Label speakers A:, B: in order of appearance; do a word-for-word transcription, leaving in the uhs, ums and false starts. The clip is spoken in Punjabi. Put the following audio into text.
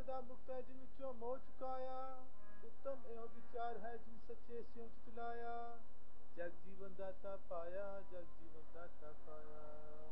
A: ਸਦਾ ਮੁਕਤ ਹੈ ਜਿਨ ਵਿੱਚੋਂ ਮੋਹ ਚੁਕਾਇਆ। ਉੱਤਮ ਇਹੋ ਵਿਚਾਰ ਹੈ ਜਿਨ ਸੱਚੇ ਸਿਉ ਚਿਤ ਲਾਇਆ। ਜਗ ਜੀਵਨ ਦਾਤਾ ਪਾਇਆ, ਜਗ ਜੀਵਨ ਦਾਤਾ ਪਾਇਆ।